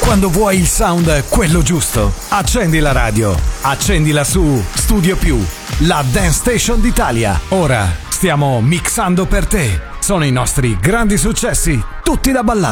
Quando vuoi il sound quello giusto, accendi la radio, accendila su Studio Più, la dance station d'Italia. Ora stiamo mixando per te. Sono i nostri grandi successi, tutti da ballare.